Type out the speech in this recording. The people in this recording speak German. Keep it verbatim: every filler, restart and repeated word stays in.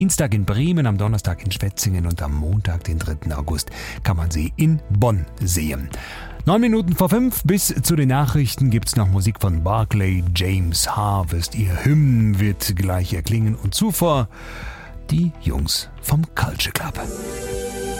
Dienstag in Bremen, am Donnerstag in Schwetzingen und am Montag, den dritten August, kann man sie in Bonn sehen. Neun Minuten vor fünf, bis zu den Nachrichten gibt's noch Musik von Barclay James Harvest. Ihr Hymn wird gleich erklingen und zuvor die Jungs vom Culture Club.